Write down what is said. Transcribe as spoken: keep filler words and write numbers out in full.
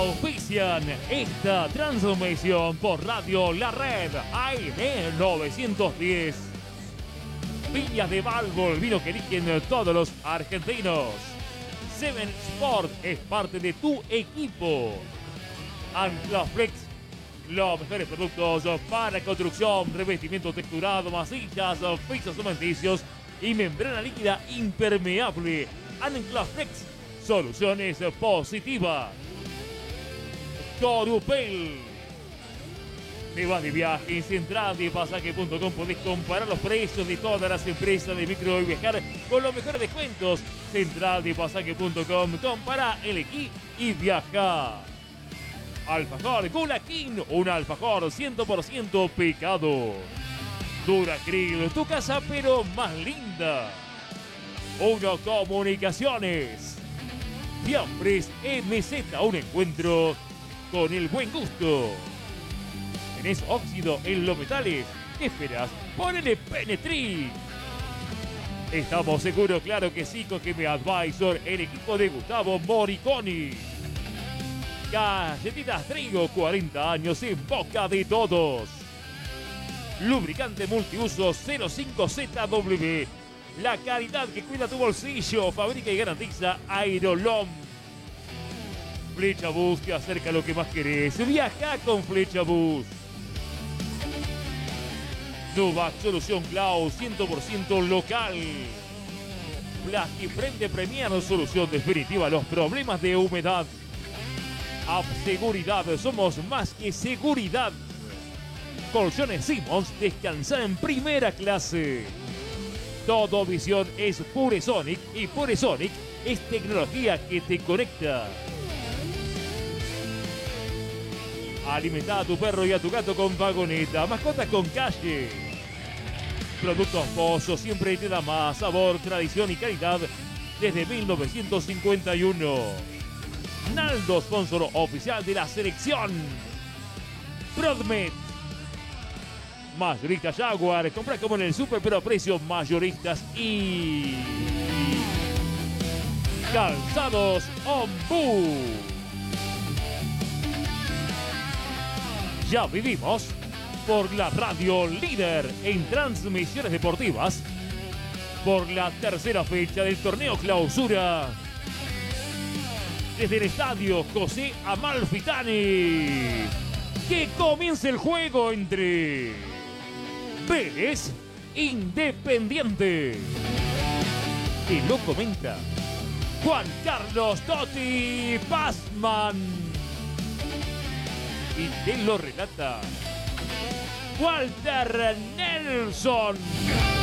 auspician esta transmisión por Radio La Red A M novecientos diez. Viñas de Valvo, el vino que eligen todos los argentinos. Seven Sport es parte de tu equipo. Anclaflex, los mejores productos para construcción, revestimiento texturado, masillas, pisos cementicios y membrana líquida impermeable. Anclaflex, soluciones positivas. Corupel. Te vas de viaje en central de pasaje punto com. Podés comparar los precios de todas las empresas de micro y viajar con los mejores descuentos. central de pasaje punto com. Compara, elegí y viaja. Alfajor Gulaquín, un alfajor cien por ciento picado. Duracril, tu casa pero más linda. Uno Comunicaciones. Fiambres M Z, un encuentro con el buen gusto. ¿Tenés óxido en los metales? ¿Qué esperas? ¡Ponele Penetrin! Estamos seguros, claro que sí, con G M Advisor, el equipo de Gustavo Moriconi. Galletitas Trigo, cuarenta años en boca de todos. Lubricante multiuso cero cinco Z W. La calidad que cuida tu bolsillo, fabrica y garantiza Aerolom. Flecha Bus te acerca a lo que más querés. Viaja con Flecha Bus. Nuvac Solución Cloud, cien por ciento local. Plastiprente Premiano, solución definitiva a los problemas de humedad. App Seguridad, somos más que seguridad. Colchones Simmons, descansa en primera clase. Todo visión es Puresonic y Puresonic es tecnología que te conecta. Alimenta a tu perro y a tu gato con vagoneta. Mascotas con calle. Productos Pozo siempre te da más sabor, tradición y calidad desde mil novecientos cincuenta y uno. Naldo, sponsor oficial de la selección. Prodmed. Mayorista Jaguar. Compra como en el super pero a precios mayoristas. Y Calzados Ombú. Ya vivimos por la radio líder en transmisiones deportivas por la tercera fecha del torneo clausura desde el estadio José Amalfitani. Que comience el juego entre Vélez Independiente. Que lo comenta Juan Carlos Totti Pazman. Y te lo relata Walter Nelson.